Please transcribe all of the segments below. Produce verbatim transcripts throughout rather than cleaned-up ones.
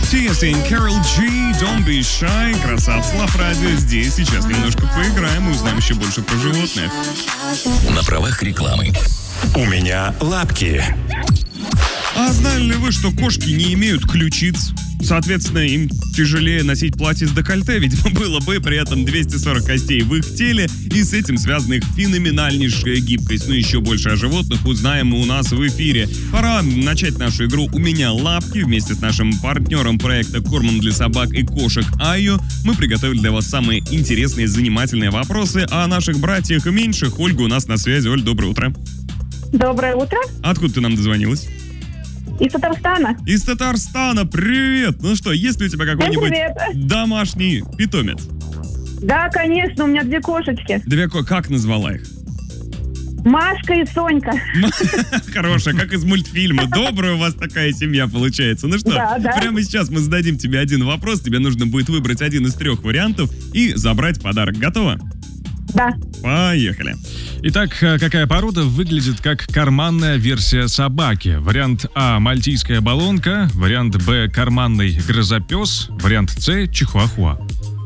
Тиесин, Кэрол Джи, Don't Be Shy, красавцы, Лав Радио здесь. Сейчас немножко поиграем и узнаем еще больше про животных. На правах рекламы. У меня лапки. А знали ли вы, что кошки не имеют ключиц? Соответственно, им тяжелее носить платье с декольте, видимо, было бы, при этом двести сорок костей в их теле, и с этим связана их феноменальнейшая гибкость. Ну, еще больше о животных узнаем у нас в эфире. Пора начать нашу игру «У меня лапки». Вместе с нашим партнером проекта «Кормом для собак и кошек» Айо мы приготовили для вас самые интересные и занимательные вопросы о наших братьях и меньших. Ольга у нас на связи. Оль, доброе утро. Доброе утро. Откуда ты нам дозвонилась? Из Татарстана. Из Татарстана, привет! Ну что, есть ли у тебя какой-нибудь домашний питомец? Да, конечно, у меня две кошечки. Две ко... Как назвала их? Машка и Сонька. Хорошая, как из мультфильма. Добрая у вас такая семья получается. Ну что, да, да. Прямо сейчас мы зададим тебе один вопрос. Тебе нужно будет выбрать один из трех вариантов и забрать подарок. Готово? Да. Поехали. Итак, какая порода выглядит как карманная версия собаки? Вариант А – мальтийская балонка, вариант Б – карманный грозопес, вариант С – чихуахуа.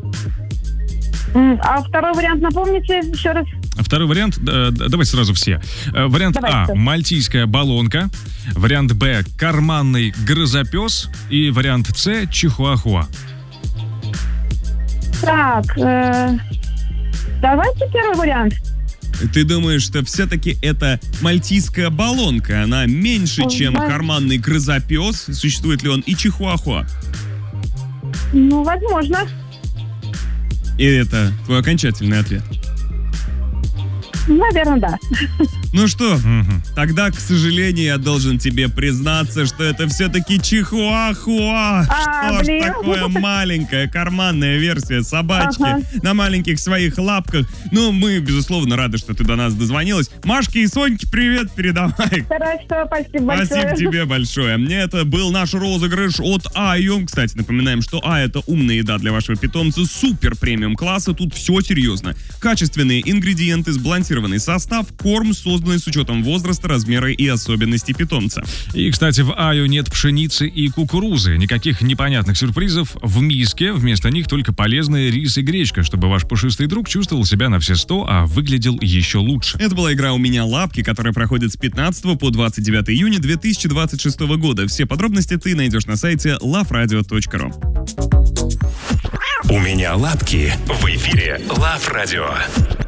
А второй вариант напомните еще раз? Второй вариант, э, давайте сразу все. Э, вариант Давайте. А – мальтийская балонка, вариант Б – карманный грозопес и вариант С – чихуахуа. Так, э, давайте первый вариант. Ты думаешь, что все-таки это мальтийская балонка? Она меньше, чем карманный грозопес? Существует ли он и чихуахуа? Ну, возможно. И это твой окончательный ответ? Наверное, да. Ну что, тогда, к сожалению, я должен тебе признаться, что это все-таки чихуахуа. А, Что ж блин. такое маленькая карманная версия собачки Ага. на маленьких своих лапках. Ну, мы, безусловно, рады, что ты до нас дозвонилась. Машке и Соньке привет передавай. Хорошо, спасибо большое. Спасибо тебе большое. Мне это был наш розыгрыш от Айо. Кстати, напоминаем, что А – это умная еда для вашего питомца супер премиум класса. Тут все серьезно. Качественные ингредиенты, сбалансированный состав, корм, созданный с учетом возраста, размера и особенностей питомца. И, кстати, в Айо нет пшеницы и кукурузы. Никаких непонятных сюрпризов в миске. Вместо них только полезные рис и гречка, чтобы ваш пушистый друг чувствовал себя на все сто, а выглядел еще лучше. Это была игра «У меня лапки», которая проходит с пятнадцатого по двадцать девятое июня две тысячи двадцать шестого года. Все подробности ты найдешь на сайте лав радио точка ру. У меня лапки. В эфире Лав Радио.